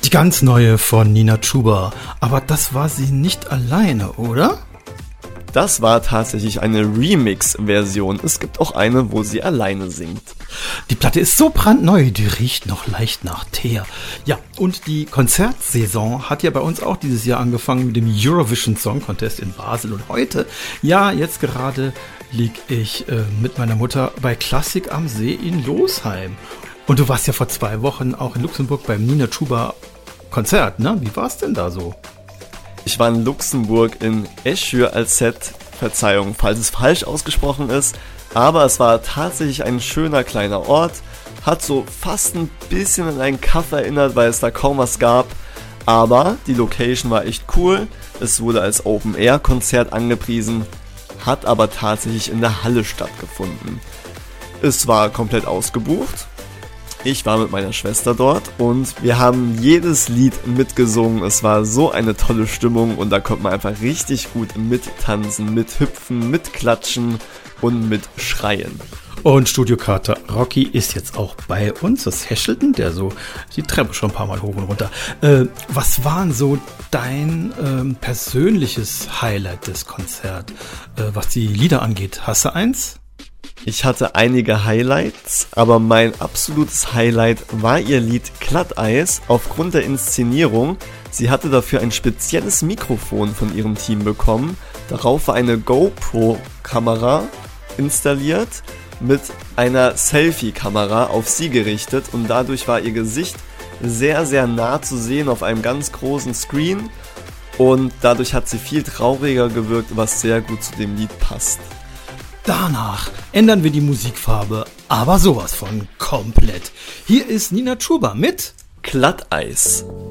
Die ganz neue von Nina Chuba. Aber das war sie nicht alleine, oder? Das war tatsächlich eine Remix-Version. Es gibt auch eine, wo sie alleine singt. Die Platte ist so brandneu, die riecht noch leicht nach Teer. Ja, und die Konzertsaison hat ja bei uns auch dieses Jahr angefangen mit dem Eurovision Song Contest in Basel. Und heute, ja, jetzt gerade lieg ich mit meiner Mutter bei Klassik am See in Losheim. Und du warst ja vor 2 Wochen auch in Luxemburg beim Nina Chuba Konzert, ne? Wie war's denn da so? Ich war in Luxemburg in Eschur-Alzette, Verzeihung, falls es falsch ausgesprochen ist, aber es war tatsächlich ein schöner kleiner Ort, hat so fast ein bisschen an einen Kaff erinnert, weil es da kaum was gab, aber die Location war echt cool, es wurde als Open-Air-Konzert angepriesen, hat aber tatsächlich in der Halle stattgefunden. Es war komplett ausgebucht. Ich war mit meiner Schwester dort und wir haben jedes Lied mitgesungen. Es war so eine tolle Stimmung und da konnte man einfach richtig gut mittanzen, mithüpfen, mitklatschen und mitschreien. Und Studiokater Rocky ist jetzt auch bei uns. Das Häschelten, der so die Treppe schon ein paar Mal hoch und runter. Was war denn so dein persönliches Highlight des Konzerts, was die Lieder angeht? Hast du eins? Ich hatte einige Highlights, aber mein absolutes Highlight war ihr Lied Glatteis aufgrund der Inszenierung. Sie hatte dafür ein spezielles Mikrofon von ihrem Team bekommen. Darauf war eine GoPro-Kamera installiert mit einer Selfie-Kamera auf sie gerichtet und dadurch war ihr Gesicht sehr, sehr nah zu sehen auf einem ganz großen Screen und dadurch hat sie viel trauriger gewirkt, was sehr gut zu dem Lied passt. Danach ändern wir die Musikfarbe, aber sowas von komplett. Hier ist Nina Chuba mit Glatteis.